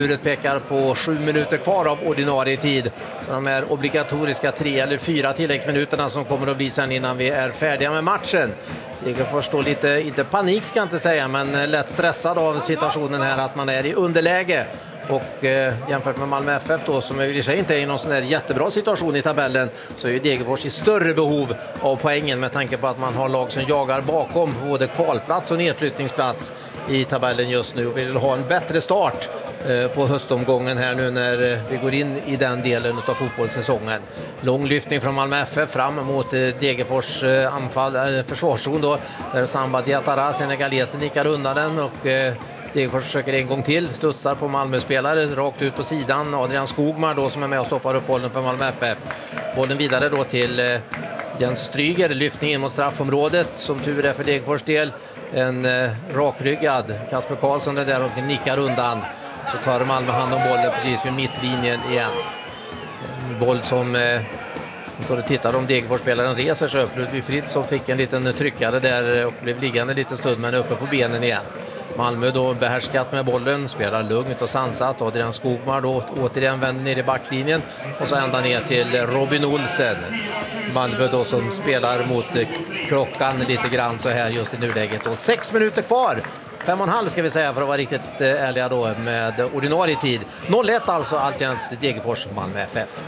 Uret pekar på 7 minuter kvar av ordinarie tid. Så de här obligatoriska 3 eller 4 tilläggsminuterna som kommer att bli sen innan vi är färdiga med matchen. Degerfors står lite, inte panik ska jag inte säga, men lätt stressad av situationen här att man är i underläge. Och jämfört med Malmö FF då, som i sig inte är i någon sån där jättebra situation i tabellen, så är ju Degerfors i större behov av poängen med tanke på att man har lag som jagar bakom på både kvalplats och nedflyttningsplats i tabellen just nu och vill ha en bättre start på höstomgången här nu när vi går in i den delen av fotbollssäsongen. Lång lyftning från Malmö FF fram mot Degerfors försvarszon då, där Samba Diatara, senegalesen, nickar undan den och Degerfors försöker en gång till, studsar på Malmö-spelare rakt ut på sidan. Adrian Skogmar då som är med och stoppar upp bollen för Malmö FF. Bollen vidare då till Jens Stryger, lyftning in mot straffområdet. Som tur är för Degerfors del, en rakryggad Kasper Karlsson är där och nickar undan. Så tar Malmö hand om bollen precis vid mittlinjen igen. En boll som står och tittar om Degerfors-spelaren reser sig upp. Ludvig Fritz som fick en liten tryckare där och blev liggande lite stund men uppe på benen igen. Malmö då behärskat med bollen, spelar lugnt och sansat. Adrian Skogmar då återigen vänder ner i backlinjen och så ända ner till Robin Olsen. Malmö då som spelar mot klockan lite grann så här just i nuläget. Och 6 minuter kvar, 5,5 ska vi säga för att vara riktigt ärliga då med ordinarie tid. 0-1 alltså alltjämt Degerfors Malmö FF.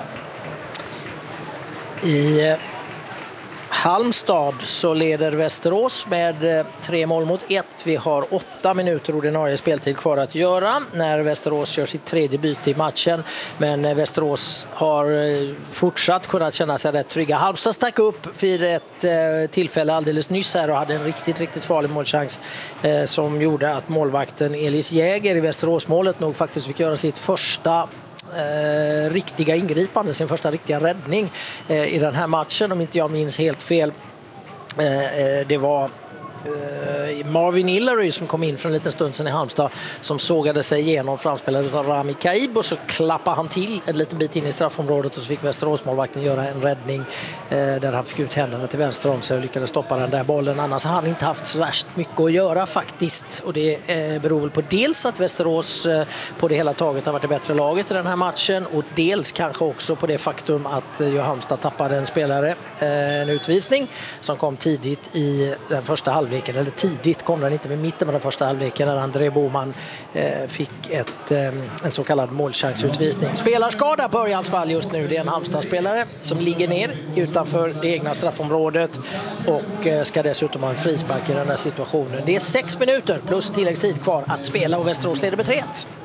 I Halmstad så leder Västerås med 3 mål mot 1. Vi har 8 minuter ordinarie speltid kvar att göra när Västerås gör sitt tredje byte i matchen. Men Västerås har fortsatt kunnat känna sig rätt trygga. Halmstad stack upp vid ett tillfälle alldeles nyss här och hade en riktigt farlig målchans som gjorde att målvakten Elis Jäger i Västeråsmålet nog faktiskt fick göra sitt första riktiga ingripande, sin första riktiga räddning i den här matchen, om inte jag minns helt fel. Det var Marvin Hillery som kom in för en liten stund sedan i Halmstad som sågade sig igenom framspelad av Rami Kaib och så klappade han till en liten bit in i straffområdet och så fick Västeråsmålvakten göra en räddning där han fick ut händerna till vänster om sig och lyckades stoppa den där bollen. Annars har han inte haft så värst mycket att göra faktiskt, och det beror väl på dels att Västerås på det hela taget har varit det bättre laget i den här matchen och dels kanske också på det faktum att Halmstad tappade en spelare, en utvisning som kom tidigt i den första halvleken, eller tidigt kom den inte, med mitten av den första halvleken när André Boman fick en så kallad målchansutvisning. Spelarskada på Örjans fall just nu. Det är en Halmstad-spelare som ligger ner utanför det egna straffområdet och ska dessutom ha en frispark i den här situationen. Det är 6 minuter plus tilläggstid kvar att spela och Västerås leder med 3-1.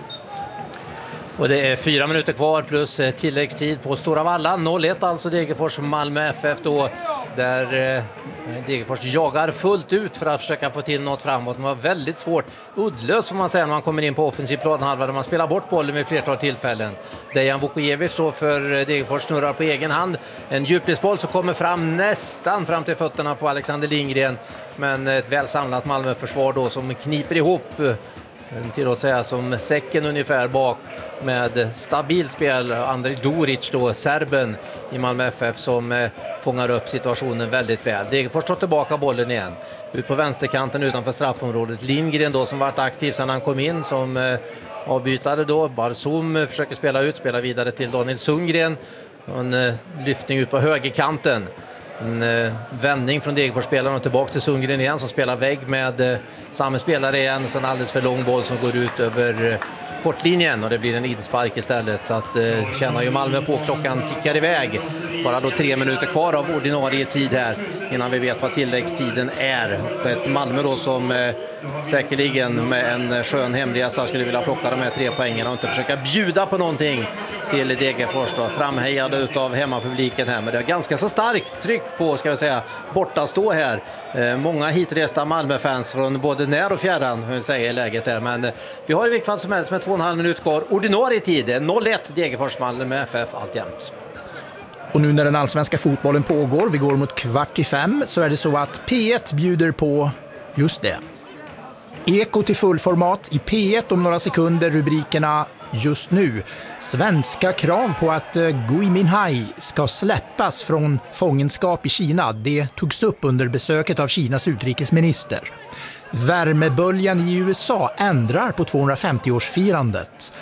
Och det är 4 minuter kvar plus tilläggstid på Stora Valla. 0-1 alltså Degerfors Malmö FF då, där Degerfors jagar fullt ut för att försöka få till något framåt. Det var väldigt svårt, uddlöst får man säga, när man kommer in på offensiv planhalva där man spelar bort bollen vid flertal tillfällen. Dejan Vukojevic då för Degerfors snurrar på egen hand. En djupledsboll som kommer fram nästan fram till fötterna på Alexander Lindgren. Men ett väl samlat Malmö-försvar då som kniper ihop till att säga som säcken ungefär bak med stabilt spel. Andrej Doric då, serben i Malmö FF, som fångar upp situationen väldigt väl. Degerfors tar tillbaka bollen igen ut på vänsterkanten utanför straffområdet. Lindgren då som varit aktiv sedan han kom in som avbytare då. Barzum försöker spela vidare till Daniel Sundgren. En lyftning ut på högerkanten. En vändning från Degerfors-spelaren och tillbaka till Sundgren igen som spelar vägg med samma spelare igen. Och sen alldeles för lång boll som går ut över kortlinjen och det blir en inspark istället. Så att tjänar ju Malmö på, klockan tickar iväg. Bara då 3 minuter kvar av ordinarie tid här innan vi vet vad tilläggstiden är. Ett Malmö då som säkerligen med en skön hemresa skulle vilja plocka de här 3 poängen och inte försöka bjuda på någonting till Degerfors då, framhejade utav hemmapubliken här. Men det är ganska så starkt tryck på, ska vi säga, bortastå här. Många hitresta Malmö-fans från både när och fjärran, hur säger i läget där. Men vi har i vilket fall som helst med 2,5 minuter kvar ordinarie tid. 0-1 Degerfors Malmö FF alltjämt. Och nu när den allsvenska fotbollen pågår, vi går mot 4:45, så är det så att P1 bjuder på just det. Eko till fullformat i P1 om några sekunder, rubrikerna just nu. Svenska krav på att Gui Minhai ska släppas från fångenskap i Kina. Det togs upp under besöket av Kinas utrikesminister. Värmeböljan i USA ändrar på 250-årsfirandet.